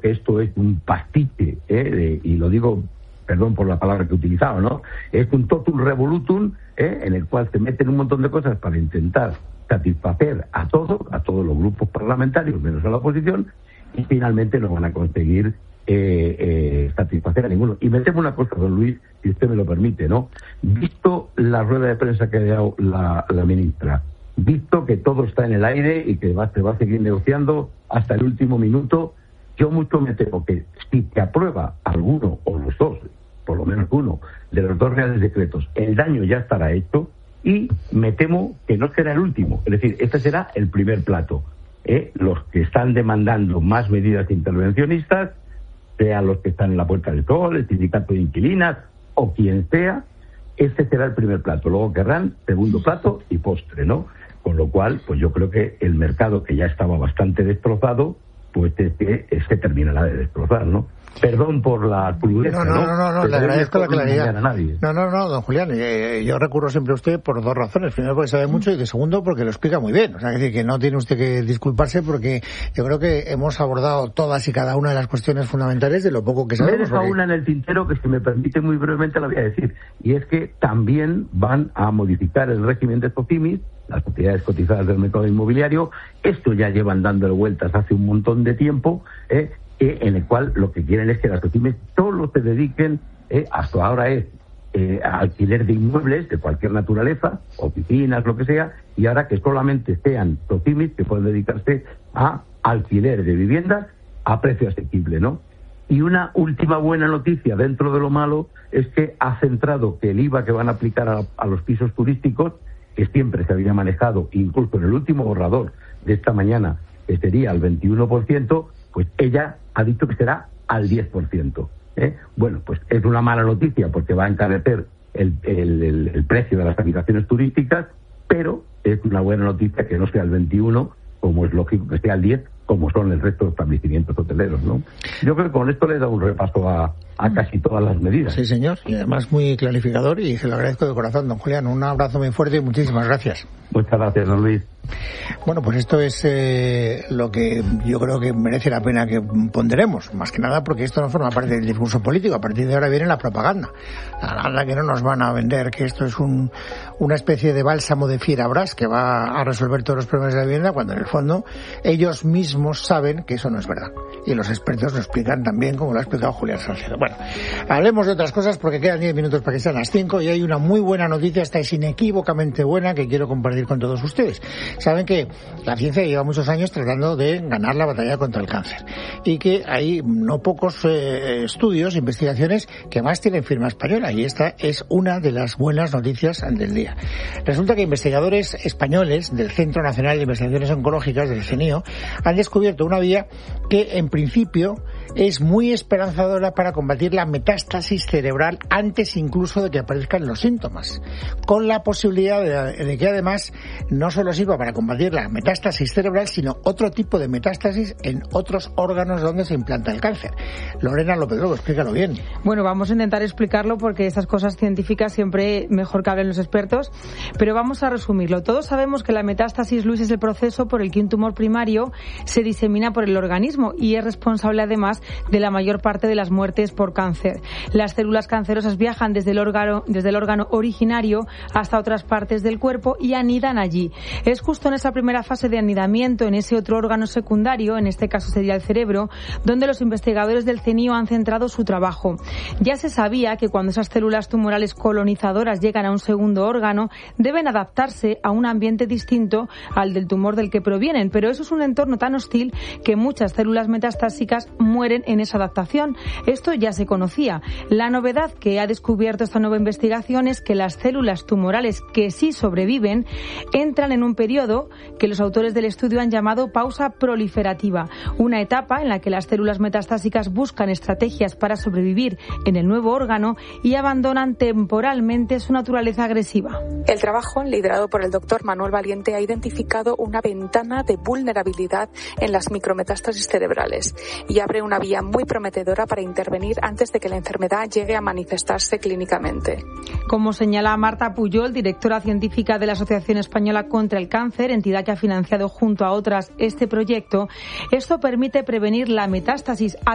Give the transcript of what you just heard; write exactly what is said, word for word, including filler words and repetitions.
que esto es un pastiche, ¿eh? de, y lo digo, perdón por la palabra que he utilizado, ¿no? Es un totum revolutum, ¿eh? en el cual se meten un montón de cosas para intentar satisfacer a todos, a todos los grupos parlamentarios, menos a la oposición, y finalmente no van a conseguir eh, eh, satisfacer a ninguno. Y me temo una cosa, don Luis, si usted me lo permite, ¿no? Visto la rueda de prensa que ha dado la, la ministra, visto que todo está en el aire y que va, se va a seguir negociando hasta el último minuto, yo mucho me temo que si se aprueba alguno o los dos, por lo menos uno, de los dos reales decretos, el daño ya estará hecho. Y me temo que no será el último. Es decir, este será el primer plato. ¿eh? Los que están demandando más medidas intervencionistas, sean los que están en la Puerta del Sol, el sindicato de inquilinas o quien sea, este será el primer plato. Luego querrán segundo plato y postre, ¿no? Con lo cual, pues yo creo que el mercado, que ya estaba bastante destrozado, pues es que se terminará de destrozar, ¿no? Perdón por la crudeza, no, no, no, no, no le agradezco la claridad. No, no, no, don Julián, eh, yo recurro siempre a usted por dos razones. Primero, porque sabe mucho, y de segundo, porque lo explica muy bien. O sea, es decir, que no tiene usted que disculparse, porque yo creo que hemos abordado todas y cada una de las cuestiones fundamentales de lo poco que sabemos. Me deja porque... una en el tintero que, si me permite muy brevemente, la voy a decir. Y es que también van a modificar el régimen de SOCIMIS, las sociedades cotizadas del mercado inmobiliario. Esto ya llevan dándole vueltas hace un montón de tiempo, ¿eh? Eh, en el cual lo que quieren es que las SOCIMIS solo se dediquen, eh, hasta ahora es eh, a alquiler de inmuebles de cualquier naturaleza, oficinas, lo que sea, y ahora que solamente sean SOCIMIS que pueden dedicarse a alquiler de viviendas a precio asequible, ¿no? Y una última buena noticia dentro de lo malo es que ha centrado que el I V A que van a aplicar a, a los pisos turísticos, que siempre se había manejado, incluso en el último borrador de esta mañana, que sería al veintiuno por ciento, pues ella ha dicho que será al diez por ciento. ¿eh? Bueno, pues es una mala noticia porque va a encarecer el, el, el, el precio de las habitaciones turísticas, pero es una buena noticia que no sea el veintiuno, como es lógico que sea el diez, como son el resto de establecimientos hoteleros, ¿no? Yo creo que con esto le he dado un repaso a, a casi todas las medidas. Sí, señor, y además muy clarificador, y se lo agradezco de corazón, don Julián. Un abrazo muy fuerte y muchísimas gracias. Muchas gracias, don Luis. Bueno, pues esto es eh, lo que yo creo que merece la pena que ponderemos, más que nada porque esto no forma parte del discurso político. A partir de ahora viene la propaganda, la propaganda que no nos van a vender que esto es un, una especie de bálsamo de fierabrás que va a resolver todos los problemas de la vivienda, cuando en el fondo ellos mismos saben que eso no es verdad, y los expertos lo explican también, como lo ha explicado Julián Salcedo. Bueno, hablemos de otras cosas porque quedan diez minutos para que sean las cinco, y hay una muy buena noticia, esta es inequívocamente buena, que quiero compartir con todos ustedes. Saben que la ciencia lleva muchos años tratando de ganar la batalla contra el cáncer, y que hay no pocos eh, estudios, investigaciones que más tienen firma española, y esta es una de las buenas noticias del día. Resulta que investigadores españoles del Centro Nacional de Investigaciones Oncológicas, del CENIO, han descubierto una vía que en principio es muy esperanzadora para combatir la metástasis cerebral antes incluso de que aparezcan los síntomas, con la posibilidad de, de que además no solo sirva para combatir la metástasis cerebral, sino otro tipo de metástasis en otros órganos donde se implanta el cáncer. Lorena López Lobo, explícalo bien. Bueno, vamos a intentar explicarlo porque estas cosas científicas siempre mejor que hablen los expertos, pero vamos a resumirlo. Todos sabemos que la metástasis, Luis, es el proceso por el que un tumor primario se disemina por el organismo y es responsable además de la mayor parte de las muertes por cáncer. Las células cancerosas viajan desde el órgano, desde el órgano originario hasta otras partes del cuerpo y anidan allí. Es justo en esa primera fase de anidamiento, en ese otro órgano secundario, en este caso sería el cerebro, donde los investigadores del CENIO han centrado su trabajo. Ya se sabía que cuando esas células tumorales colonizadoras llegan a un segundo órgano, deben adaptarse a un ambiente distinto al del tumor del que provienen, pero eso es un entorno tan hostil que muchas células metastásicas mueren en esa adaptación. Esto ya se conocía. La novedad que ha descubierto esta nueva investigación es que las células tumorales que sí sobreviven entran en un periodo que los autores del estudio han llamado pausa proliferativa, una etapa en la que las células metastásicas buscan estrategias para sobrevivir en el nuevo órgano y abandonan temporalmente su naturaleza agresiva. El trabajo, liderado por el doctor Manuel Valiente, ha identificado una ventana de vulnerabilidad en las micrometástasis cerebrales y abre una vía muy prometedora para intervenir antes de que la enfermedad llegue a manifestarse clínicamente. Como señala Marta Puyol, directora científica de la Asociación Española contra el Cáncer, entidad que ha financiado junto a otras este proyecto, esto permite prevenir la metástasis a